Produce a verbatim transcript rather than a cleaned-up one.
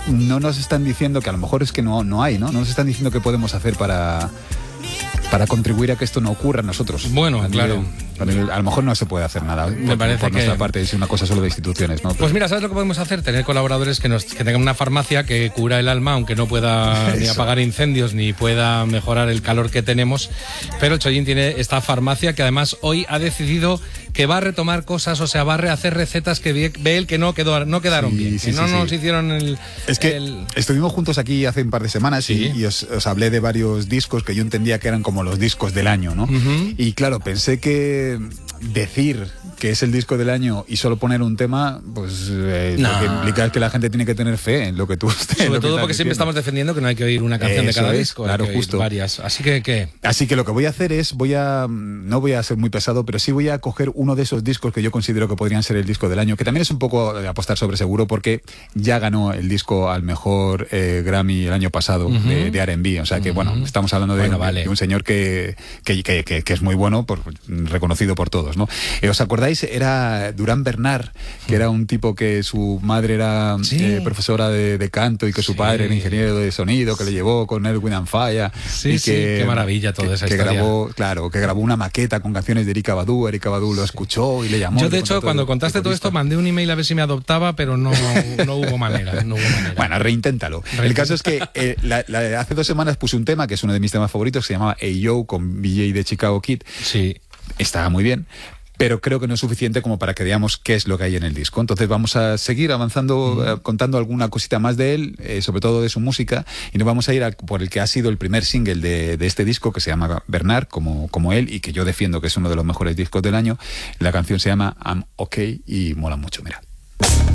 no nos están diciendo que a lo mejor es que no, no hay, ¿no? No nos están diciendo qué podemos hacer para... para contribuir a que esto no ocurra a nosotros. Bueno, a claro. Nivel, a, nivel, a lo mejor no se puede hacer nada. Me por, parece por que... nuestra parte es una cosa solo de instituciones, ¿no? Pero... Pues mira, ¿sabes lo que podemos hacer? Tener colaboradores que, nos, que tengan una farmacia que cura el alma, aunque no pueda ni apagar incendios ni pueda mejorar el calor que tenemos. Pero el Chollín tiene esta farmacia que además hoy ha decidido que va a retomar cosas, o sea, va a rehacer recetas que ve, ve él que no, quedó, no quedaron sí, bien, sí, que sí, no sí. nos hicieron el... Es que el... estuvimos juntos aquí hace un par de semanas sí. y, y os, os hablé de varios discos que yo entendía que eran como los discos del año, ¿no? Uh-huh. Y claro, pensé que decir que es el disco del año y solo poner un tema, pues eh, no. lo que implica es que la gente tiene que tener fe en lo que tú estés. Sobre todo porque siempre estamos defendiendo que no hay que oír una canción Eso de cada es, disco, claro, hay que justo. oír varias. Así que, ¿qué? Así que lo que voy a hacer es, voy a, no voy a ser muy pesado, pero sí voy a coger uno de esos discos que yo considero que podrían ser el disco del año, que también es un poco apostar sobre seguro porque ya ganó el disco al mejor eh, Grammy el año pasado uh-huh. de, de R and B, o sea que uh-huh. bueno, estamos hablando de, bueno, vale. de un señor que, que, que, que, que es muy bueno, por, reconocido por todos, ¿no? Eh, ¿Os acordáis? Era Durán Bernard, que era un tipo que su madre era sí. eh, profesora de, de canto y que su sí. padre era ingeniero de sonido, que le llevó con Earth, Wind and Fire. Sí, y sí, que, qué maravilla toda que, esa que historia. Grabó, claro, que grabó una maqueta con canciones de Erykah Badu, Erykah Badu lo escuchó y le llamó. Yo, de hecho, cuando contaste todo esto, mandé un email a ver si me adoptaba, pero no, no hubo manera, no hubo manera. Bueno, reinténtalo. Reinténtalo. El caso es que eh, la, la, hace dos semanas puse un tema, que es uno de mis temas favoritos, que se llamaba Hey Yo, con B J de Chicago Kid. Sí. Estaba muy bien, pero creo que no es suficiente como para que veamos qué es lo que hay en el disco. Entonces vamos a seguir avanzando, mm. eh, contando alguna cosita más de él, eh, sobre todo de su música, y nos vamos a ir a, por el que ha sido el primer single de, de este disco, que se llama Bernard, como, como él, y que yo defiendo que es uno de los mejores discos del año. La canción se llama I'm Okay y mola mucho, mira.